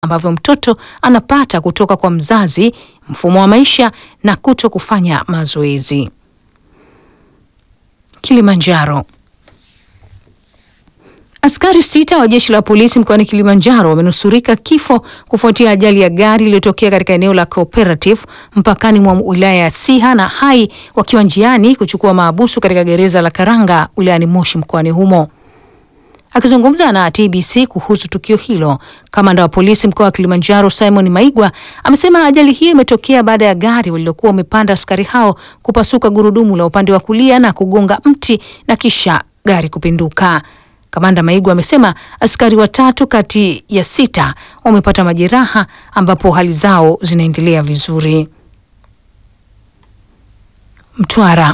ambavyo mtoto anapata kutoka kwa mzazi, mfumo wa maisha na kuto kufanya mazoezi. Kilimanjaro. Askari 6 wa jeshi la polisi mkoani Kilimanjaro wamenusurika kifo kufuatia ajali ya gari iliyotokea katika eneo la Cooperative mpakani mwa wilaya ya Siha na Hai wakiwa njiani kuchukua maabusu katika gereza la Karanga wilayani Moshi mkoani humo. Akizungumza na TBC kuhusu tukio hilo, kamanda wa polisi mkoa wa Kilimanjaro Simon Maigwa amesema ajali hiyo imetokea baada ya gari walilokuwa wamepanda askari hao kupasuka gurudumu la upande wa kulia na kugonga mti na kisha gari kupinduka. Kamanda Maigwa amesema askari 3 kati ya 6 wamepata majeraha ambapo hali zao zinaendelea vizuri. Mtwara.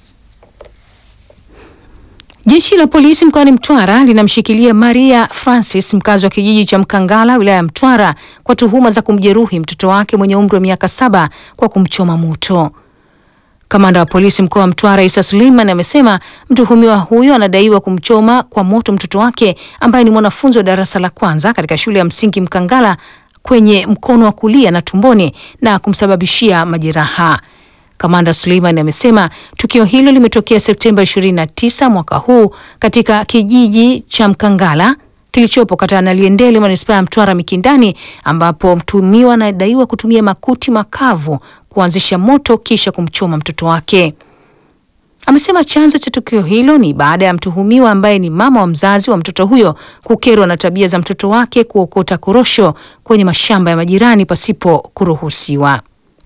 Jeshi la polisi mkoani Mtwara linamshikilia Maria Francis, mkazi wa kijiji cha Mkangala wilaya ya Mtwara, kwa tuhuma za kumjeruhi mtoto wake mwenye umri wa miaka 7 kwa kumchoma moto. Kamanda wa polisi mkoa wa Mtwara Isa Suleiman amesema mtuhumiwa huyo anadaiwa kumchoma kwa moto mtoto wake ambaye ni mwanafunzi wa darasa la kwanza katika shule ya msingi Mkangala kwenye mkono wa kulia na tumboni na kumsababishia majeraha. Kamanda Suleiman amesema tukio hilo limetokea Septemba 29 mwaka huu katika kijiji cha Mkangala kilichopo kata Naliendele manispaa ya Mtwara Mikindani, ambapo mtuhumiwa anadaiwa kutumia makuti makavu kuanzisha moto kisha kumchoma mtoto wake. Amesema chanzo cha tukio hilo ni baada ya mtuhumiwa ambaye ni mama wa mzazi wa mtoto huyo kukerwa na tabia za mtoto wake kuokota korosho kwenye mashamba ya majirani pasipo kuruhusiwa.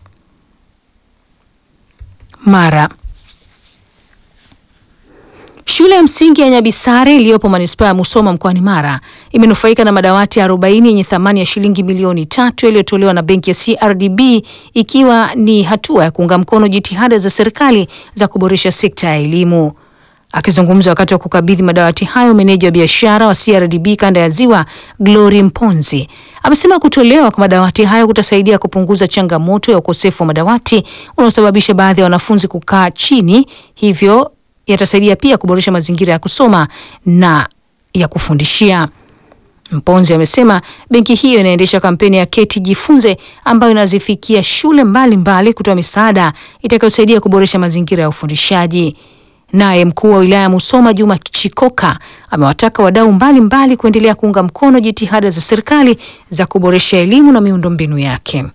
Mara. Shule ya msingi ya Nyabisare iliyopo manispaa ya Musoma mkoani Mara imenufaika na madawati 40 yenye thamani ya shilingi milioni 3 yaliyotolewa na benki ya CRDB, ikiwa ni hatua ya kuunga mkono jitihada za serikali za kuboresha sekta ya elimu. Akizungumza wakati wa kukabidhi madawati hayo, meneja wa biashara wa CRDB kanda ya Ziwa Glory Mponzi amesema kutolewa kwa madawati hayo kutasaidia kupunguza changamoto ya ukosefu wa madawati unaosababisha baadhi ya wanafunzi kukaa chini, hivyo yatasaidia pia kuboresha mazingira ya kusoma na ya kufundishia. Mponzi amesema benki hiyo inaendesha kampeni ya Keti Jifunze ambayo inazifikia shule mbalimbali kutoa misaada itakayosaidia kuboresha mazingira ya ufundishaji. Naye mkuu wa wilaya ya Musoma Juma Chikoka amewataka wadau mbalimbali kuendelea kuunga mkono jitihada za serikali za kuboresha elimu na miundombinu yake.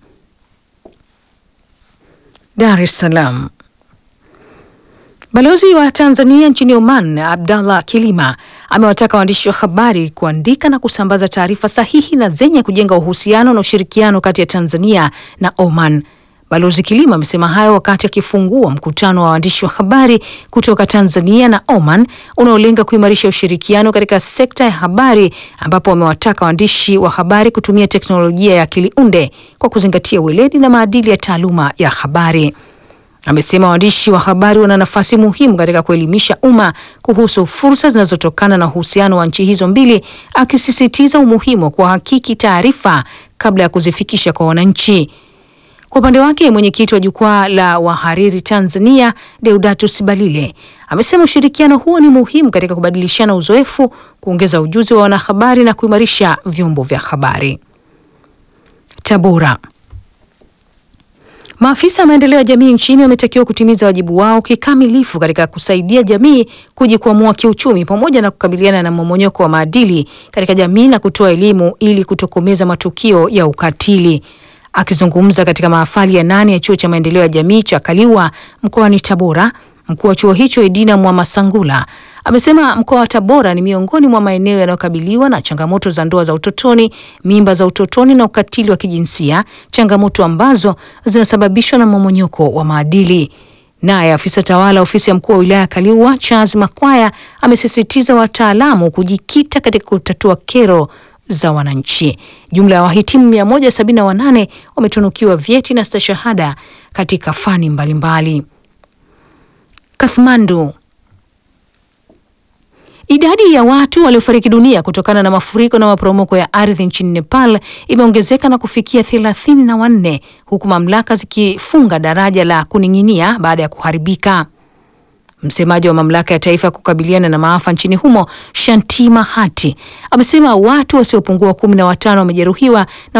Dar es Salaam. Balozi wa Tanzania nchini Oman Abdallah Kilima amewataka waandishi wa habari kuandika na kusambaza taarifa sahihi na zenye kujenga uhusiano na ushirikiano kati ya Tanzania na Oman. Balozi Kilima amesema hayo wakati akifungua mkutano wa waandishi wa habari kutoka Tanzania na Oman unaolenga kuimarisha ushirikiano katika sekta ya habari, ambapo wamewataka waandishi wa habari kutumia teknolojia ya akili unde kwa kuzingatia weledi na maadili ya taaluma ya habari. Amesema waandishi wa habari wana nafasi muhimu katika kuelimisha umma kuhusu fursa zinazotokana na uhusiano wa nchi hizo mbili, akisisitiza umuhimu wa kuhakiki taarifa kabla ya kuzifikisha kwa wananchi. Kwa upande wake, mwenyekiti wa jukwaa la wahariri Tanzania Deodatus Balile amesema ushirikiano huo ni muhimu katika kubadilishana uzoefu, kuongeza ujuzi wa wanahabari na kuimarisha vyombo vya habari. Tabora. Maafisa wa maendeleo ya jamii nchini wametakiwa kutimiza wajibu wao kikamilifu katika kusaidia jamii kujikwamua kiuchumi pamoja na kukabiliana na mmomonyoko wa maadili katika jamii na kutoa elimu ili kutokomeza matukio ya ukatili. Akizungumza katika mahafali ya 8 ya chuo cha maendeleo ya jamii cha Kaliua mkoani Tabora, mkuu wa chuo hicho Edina Mwamasangula amesema mkoa wa Tabora ni miongoni mwa maeneo yanayokabiliwa na changamoto za ndoa za utotoni, mimba za utotoni na ukatili wa kijinsia, changamoto ambazo zinasababishwa na mmomonyoko wa maadili. Naye afisa tawala ofisi ya mkuu wa wilaya Kaliua Charles Makwaya amesisitiza wataalamu kujikita katika kutatua kero za wananchi. Jumla ya wahitimu 178 wametunukiwa vyeti na stashahada katika fani mbalimbali. Kathmandu. Idadi ya watu waliofariki dunia kutokana na mafuriko na maporomoko ya ardhi nchini Nepal imeongezeka na kufikia 34 huku mamlaka zikifunga daraja la kuning'inia baada ya kuharibika. Msemaji wa mamlaka ya taifa ya kukabiliana na maafa nchini humo, Shanti Mahati, amesema watu wasiopungua 15 wamejeruhiwa na